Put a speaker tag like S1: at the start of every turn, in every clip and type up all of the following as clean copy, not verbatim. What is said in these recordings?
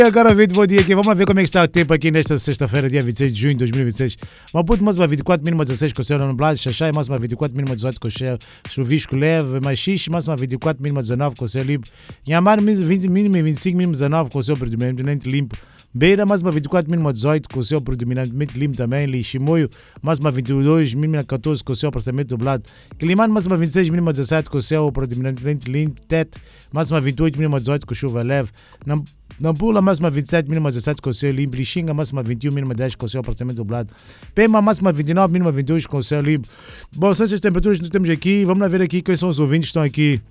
S1: Agora, Vitor, bom dia aqui. Vamos lá ver como é que está o tempo aqui nesta sexta-feira, dia 26 de junho de 2026. Maputo, máxima 24, mínima 16 com o céu nublado. Xaxai, máxima 24, mínima 18 com o céu chuvisco leve. Machixe, máxima 24, mínima 19 com o céu limpo. Inhamar, mínima 25, mínima 19 com o céu predominantemente limpo. Beira, máxima 24, mínima 18 com o céu predominantemente limpo também. Liximoio, máxima 22, mínima 14 com o céu parcialmente nublado. Quilimano, máxima 26, mínima 17 com o céu predominantemente limpo. Tete, máxima 28, mínima 18 com chuva leve. Nampula, máxima 27, mínima 17 com o céu limpo. Lixinga, máxima 21, mínima 10 com o céu parcialmente nublado. Pema, máxima 29, mínima 22 com o céu limpo. Bom, são essas temperaturas que nós temos aqui. Vamos lá ver aqui quais são os ouvintes que estão aqui.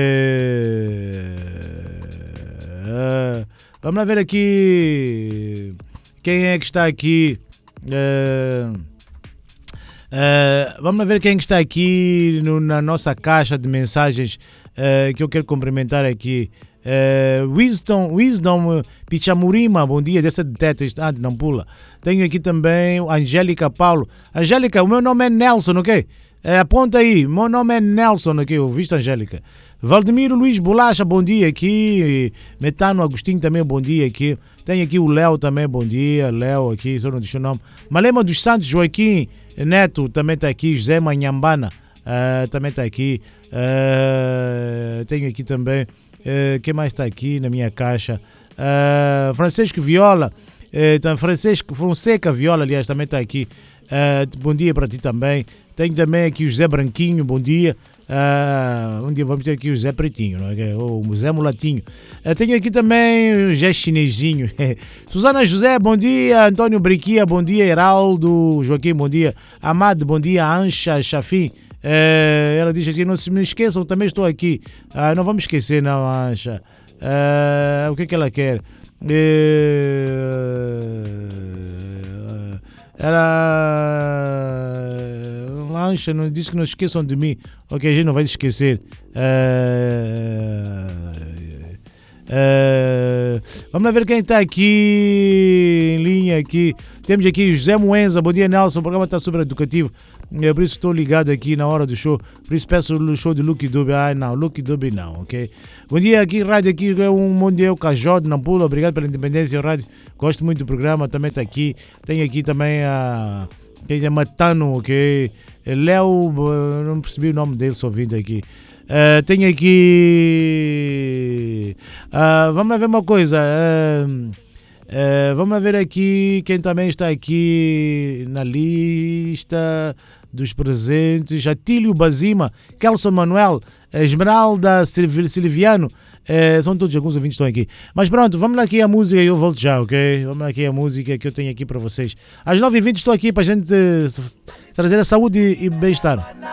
S1: Vamos lá ver aqui quem é que está aqui. Vamos lá ver quem é que está aqui na nossa caixa de mensagens que eu quero cumprimentar aqui. Wisdom Pichamurima, bom dia, deve ser de Teto, de Nampula. Tenho aqui também Angélica Paulo. Angélica, o meu nome é Nelson, ok? Aponta aí, meu nome é Nelson, ok? Ouviste, Angélica? Valdemiro Luiz Bolacha, bom dia aqui. Metano Agostinho também, bom dia aqui. Tenho aqui o Léo também, bom dia. Léo aqui, só não deixa o nome. Malema dos Santos Joaquim Neto também está aqui. José Manhambana também está aqui. Tenho aqui também. Quem mais está aqui na minha caixa? Francisco Viola. Francisco Fonseca Viola, aliás, também está aqui. Bom dia para ti também. Tenho também aqui o José Branquinho, bom dia. Um dia vamos ter aqui o José Pretinho, não é? Ou o José Mulatinho. Tenho aqui também o José Chinesinho. Susana José, bom dia. Antônio Briquia, bom dia. Heraldo Joaquim, bom dia. Amado, bom dia. Ancha Chafim. Ela diz assim, não se me esqueçam, também estou aqui. Não vamos esquecer, não, Ancha. O que é que ela quer? Ancha não disse que não esqueçam de mim. Ok, a gente não vai esquecer. Vamos lá ver quem está aqui em linha aqui. Temos aqui José Moenza, bom dia Nelson, o programa está super educativo, por isso estou ligado aqui na hora do show, por isso peço o show de Lucky Dube. Não, Lucky Dube não, ok? Bom dia aqui, rádio aqui, é um mundial Cajó de Nampula, obrigado pela independência, rádio, gosto muito do programa, também está aqui. Tenho aqui também a Matano, ok? Léo, não percebi o nome dele, só vindo aqui. Tenho aqui. Vamos lá ver uma coisa. Vamos lá ver aqui quem também está aqui na lista dos presentes. Atílio Bazima, Kelson Manuel, Esmeralda Silviano. São todos alguns ouvintes que estão aqui. Mas pronto, vamos lá aqui a música e eu volto já, ok? Vamos lá aqui a música que eu tenho aqui para vocês. Às 9h20 estou aqui para a gente trazer a saúde e bem-estar.